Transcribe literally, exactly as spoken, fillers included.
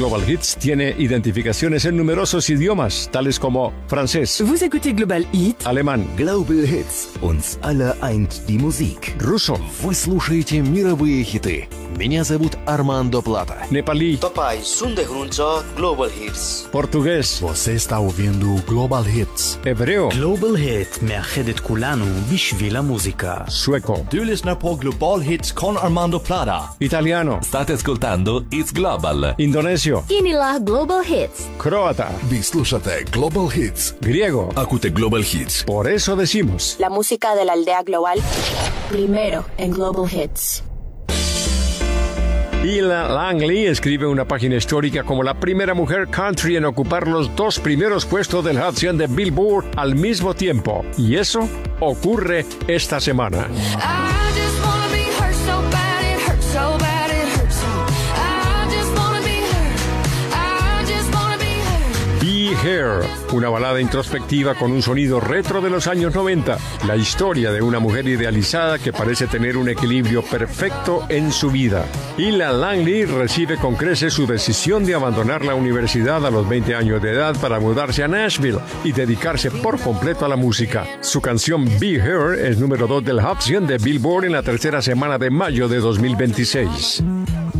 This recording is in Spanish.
Global Hits tiene identificaciones en numerosos idiomas, tales como francés, Vous écoutez Global Hit, alemán, Global Hits. Uns alle eint die Musik. ruso, Вы слушаете мировые хиты. Меня зовут Армандо Плата. nepalí, तपाईँ सुन्दै हुनुहुन्छ global hits. portugués, Você está ouvindo Global Hits. hebreo, גלובל היט מאחד את כולנו בשביל המוזיקה. sueco, Du lyssnar på Global Hits con Armando Plata. italiano, State ascoltando It's Global. indonesio, Inilah Global Hits. croata, Vi slušate Global Hits. griego. Akute Global Hits. Por eso decimos, La música de la aldea global, primero en Global Hits. Ella Langley escribe una página histórica como la primera mujer country en ocupar los dos primeros puestos del Hot cien de Billboard al mismo tiempo. Y eso ocurre esta semana. Be Here, una balada introspectiva con un sonido retro de los años noventa. La historia de una mujer idealizada que parece tener un equilibrio perfecto en su vida. Ella Langley recibe con creces su decisión de abandonar la universidad a los veinte años de edad para mudarse a Nashville y dedicarse por completo a la música. Su canción Be Here es número dos del Hot cien de Billboard en la tercera semana de mayo de dos mil veintiséis.